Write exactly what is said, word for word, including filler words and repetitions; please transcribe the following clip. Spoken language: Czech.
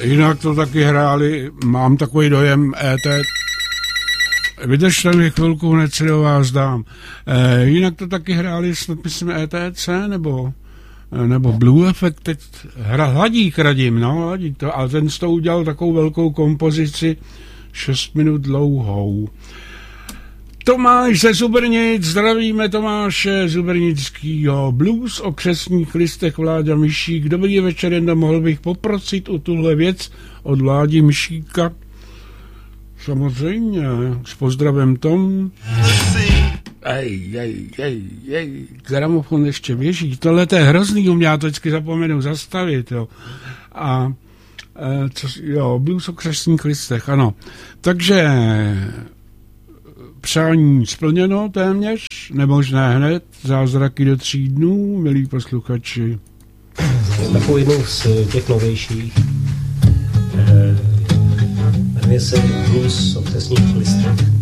Jinak to taky hráli, mám takový dojem, E T. Vydržte mi chvilku, hned se do vás dám. E, jinak to taky hráli snad, myslím, E T C, nebo, nebo Blue Effect, teď hra, Hladík radím, no, Hladík to, a ten z toho udělal takovou velkou kompozici, šest minut dlouhou. Tomáš ze Zubrnic, zdravíme Tomáše Zubrnickýho. Blues o křestních listech, Vláďa Myšík. Dobrý večer, jen mohl bych poprosit o tuhle věc od Vládi Myšíka. Samozřejmě, s pozdravem Tom. Ej, ej, ej, ej, gramofon ještě běží. Tohle to je hrozný, u mě já to vždycky zapomenu zastavit, jo. A, e, co, jo, blues o křestních listech, ano. Takže přání splněno téměř, nemožné hned, zázraky do tří dnů, milí posluchači. Takovou jednou z těch novějších jmenuje se Blues o křestních listech.